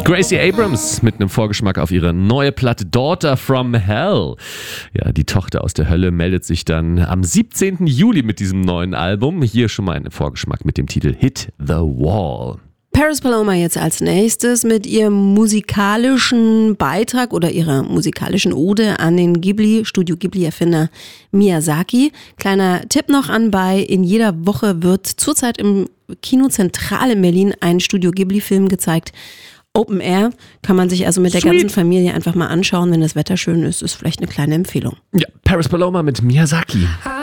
Gracie Abrams mit einem Vorgeschmack auf ihre neue Platte Daughter from Hell. Ja, die Tochter aus der Hölle meldet sich dann am 17. Juli mit diesem neuen Album. Hier schon mal ein Vorgeschmack mit dem Titel Hit the Wall. Paris Paloma jetzt als nächstes mit ihrem musikalischen Beitrag oder ihrer musikalischen Ode an den Studio Ghibli-Erfinder Miyazaki. Kleiner Tipp noch anbei, in jeder Woche wird zurzeit im Kino Zentral in Berlin ein Studio Ghibli-Film gezeigt. Open Air, kann man sich also mit der ganzen Familie einfach mal anschauen, wenn das Wetter schön ist. Ist vielleicht eine kleine Empfehlung. Ja, Paris Paloma mit Miyazaki.